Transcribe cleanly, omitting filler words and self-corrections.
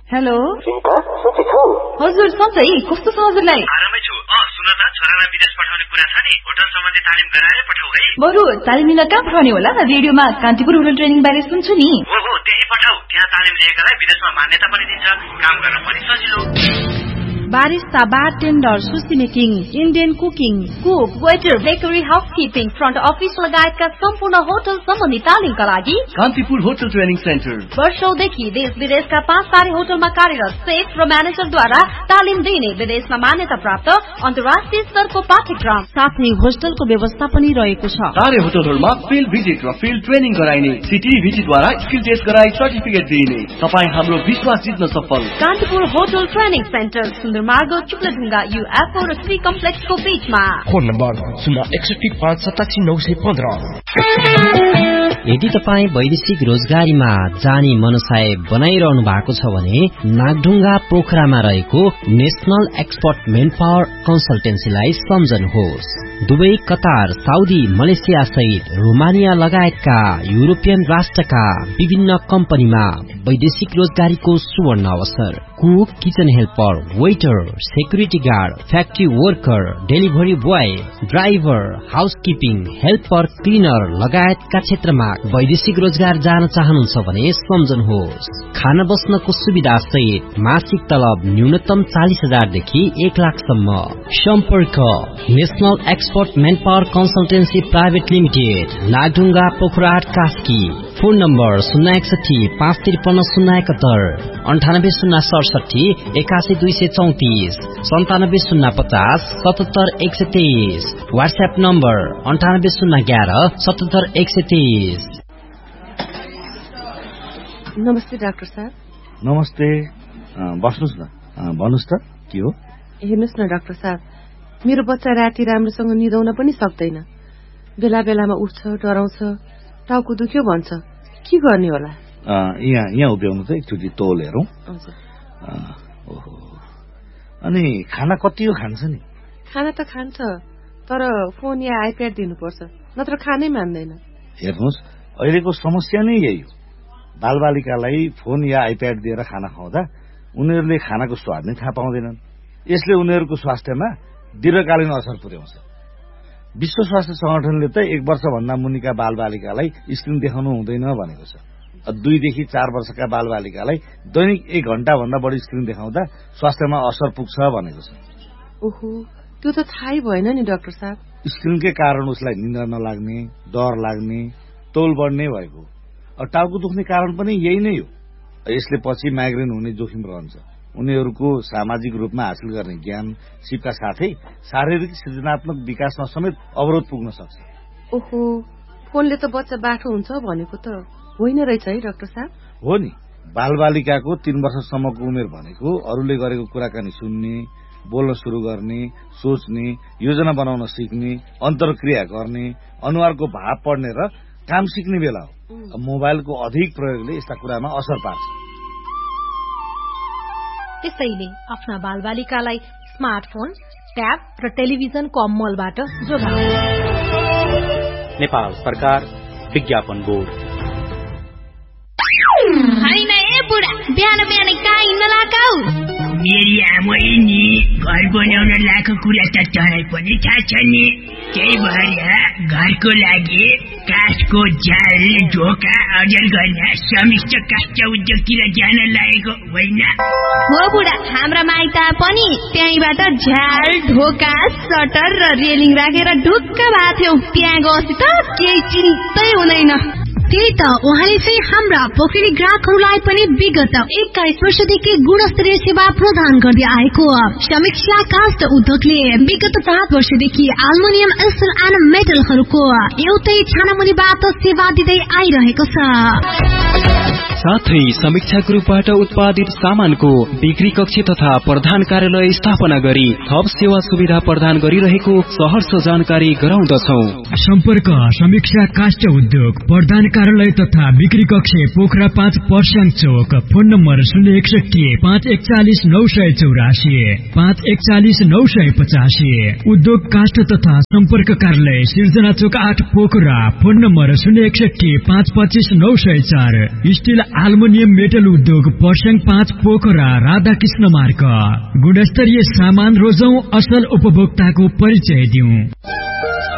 Hello हजुर सन्चै कस्तो छ हजुरलाई? आरामै छु। सुन त छोरालाई विदेश पठाउने कुरा छ नि, होटल सम्बन्धी तालिम गराएर पठाऊ है। बरु तालिम लिन कहाँ पठाउने होला? रेडियोमा कान्तिपुर होटल ट्रेनिङ बारे सुन्छु नि। हो त्यही पठाऊ। त्यहाँ तालिम लिएकालाई विदेशमा मान्यता पनि दिन्छ, काम गर्न पनि सजिलो। Barista, bartender, sushi making, Indian cooking, cook, waiter, bakery, housekeeping, front office लगायतका सम्पूर्ण होटल सम्बन्धी तालिमका लागि कान्तिपुर होटल ट्रेनिङ सेन्टर वर्षौंदेखि देश विदेशका 5 तारे होटलमा कार्यरत सेफ र म्यानेजरद्वारा तालिम दिने विदेशमा मान्यता प्राप्त अन्तर्राष्ट्रिय स्तरको पाठ्यक्रम साथै होस्टलको व्यवस्था पनि रहेको छ। तारे होटलहरूमा फिल्ड भिजिट र फिल्ड ट्रेनिङ गराइने, सिटी भिजिटद्वारा स्किल टेस्ट गराई सर्टिफिकेट दिइने। तपाई हाम्रो विश्वास जित्न सफल। कान्तिपुर होटल ट्रेनिङ सेन्टर मार्ग चुक्लेढुङ्गा UFO र श्री कम्प्लेक्सको बीचमा। Phone number 06158879615। यदि तपाईँ वैदेशिक रोजगारीमा जाने मनसाय बनाइरहनु भएको छ भने नागढुङ्गा पोखरामा रहेको national expert main power कन्सल्टेन्सीलाई सम्झनुहोस्। Dubai, Qatar, Saudi, Malaysia सहित रोमानिया लगायतका युरोपियन राष्ट्रका विभिन्न कम्पनीमा वैदेशिक रोजगारीको सुवर्ण अवसर। Cook, kitchen helper, waiter, security guard, factory worker, delivery boy, driver, housekeeping, helper, cleaner लगायतका क्षेत्रमा वैदेशिक रोजगार जान चाहनुहुन्छ भने सम्झनुहोस्। खाना बस्नको सुविधा सहित मासिक तलब न्यूनतम 40,000 देखि 1 लाखसम्म। सम्पर्क national expert main power consultancy private limited, Nagdhunga, पोखराहाट, Kaski. Phone number 061-553-071, 98-067, 81-234, 97-050-77-123। WhatsApp number 98-011-77-123। नमस्ते डाक्टर साहब। नमस्ते, बस्नुस् न। भन्नुस् त के हो? हेर्नुस् न डाक्टर साहब, मेरो बच्चा राति राम्रोसँग निदाउन पनि सक्दैन। बेला बेलामा उठ्छ, डराउँछ, टाउको दुख्यो भन्छ। के गर्ने होला? यहाँ उभ्याउनु त एकचोटि तौल हेरौँ। ओहो, अनि खाना कति हो खान्छ नि? खाना त खान्छ, तर फोन या आइप्याड दिनुपर्छ, नत्र खानै मान्दैन। हेर्नुहोस्, अहिलेको समस्या नै यही हो। बालबालिकालाई फोन या आइप्याड दिएर खाना खुवाउँदा उनीहरूले खानाको स्वाद नै थाहा पाउँदैनन्। यसले उनीहरूको स्वास्थ्यमा दीर्घकालीन असर पुर्याउँछ। विश्व स्वास्थ्य संगठनले त 1 वर्षभन्दा मुनिका बालबालिकालाई स्क्रिन देखाउनु हुँदैन भनेको छ। 2 देखि 4 वर्षका बालबालिकालाई दैनिक 1 घण्टा भन्दा बढी स्क्रिन देखाउँदा स्वास्थ्यमा असर पुग्छ भनेको छ। ओहो, त्यो त थाहै भएन नि डाक्टर साहब। स्क्रिनकै कारण उसलाई निद्रा नलाग्ने, डर लाग्ने, तौल बढ्ने भएको। टाउको दुख्ने कारण पनि यही नै हो। यसले पछि माइग्रेन हुने जोखिम रहन्छ। उनीहरूको सामाजिक रूपमा हासिल गर्ने ज्ञान सिपका साथै शारीरिक सृजनात्मक विकासमा समेत अवरोध पुग्न सक्छ। ओहो, फोनले त बच्चा बाठो हुन्छ भनेको त होइन रहेछ है डाक्टर साहब? हो नि, बालबालिकाको 3 वर्षसम्मको उमेर भनेको अरूले गरेको कुराकानी सुन्ने, बोल्न सुरु गर्ने, सोच्ने, योजना बनाउन सिक्ने, अन्तर्क्रिया गर्ने, अनुहारको भाव पढ्ने र काम सिक्ने बेला हो। मोबाइलको अधिक प्रयोगले यस्ता कुरामा असर पार्छ। त्यसैले आफ्ना बालबालिकालाई स्मार्टफोन, ट्याब र टेलिभिजनको अमलबाट जोगाउनु। नेपाल सरकार विज्ञापन बोर्ड। हैन ए बुढा, बिहान बिहान कहाँ हिँड्न लगाऊ? मेरी आमै नि घर बनाउन लाको कुरा त तँलाई पनि थाहा छ नि। त्यही भएर घरको लागि काठको जाल, ढोका अर्जन गर्न समिष्ट काष्ठ उद्योगतिर जान लागेको होइन? हो बुढा, हाम्रा माइत पनि त्यहीबाट झ्याल, ढोका, सटर र रेलिङ राखेर ढुक्क भएको थियौ। त्यहाँ गएपछि त केही चिन्तै हुँदैन। त्यही त उहाँले चाहिँ हाम्रा पोखरी ग्राहकहरूलाई पनि विगत 21 वर्षदेखि गुणस्तरीय सेवा प्रदान गर्दै आएको समीक्षा काष्ठ उद्योगले विगत 7 वर्षदेखि एल्युमिनियम, स्टिल एन्ड मेटलहरूको एउटै छानामुनिबाट सेवा दिँदै आइरहेको छ। साथै समीक्षा ग्रुपबाट उत्पादित सामानको बिक्री कक्ष तथा प्रधान कार्यालय स्थापना गरी थप सेवा सुविधा प्रदान गरिरहेको सहर्ष जानकारी गराउँदछौं। सम्पर्क समीक्षा काष्ठ उद्योग, प्रधान कार्यालय तथा बिक्री कक्ष, पोखरा 5 पर्स्याङ चौक। Phone number 061-541-984, 541-985। उद्योग काष्ठ तथा सम्पर्क कार्यालय सिर्जना चौक 8 Pokhara. Phone number 061-525-904। Still aluminium metal उद्योग पर्स्याङ 5 पोखरा राधाकृष्ण मार्ग। गुणस्तरीय सामान रोजौं, असल उपभोक्ताको परिचय दिउँ।